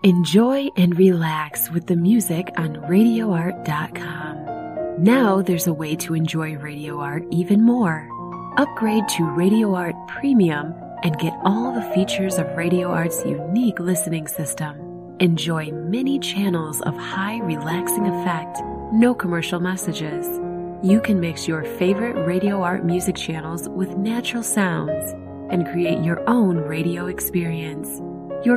Enjoy and relax with the music on RadioArt.com. Now there's a way to enjoy Radio Art even more. Upgrade to Radio Art Premium and get all the features of Radio Art's unique listening system. Enjoy many channels of high relaxing effect, no commercial messages. You can mix your favorite Radio Art music channels with natural sounds and create your own radio experience.